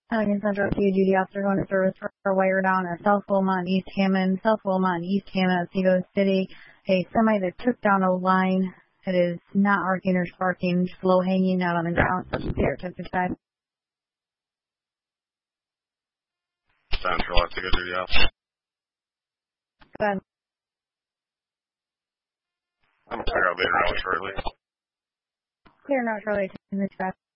Allegan Central PA duty officer going to service for wire down at South Wilmot, East Hammond, at Seago City. A semi that took down a line that is not arcing or sparking, just low hanging out on the ground. There, took the time. Central, that's a good duty officer. Go ahead. I'm going to figure out later on shortly. Clear now, Charlie.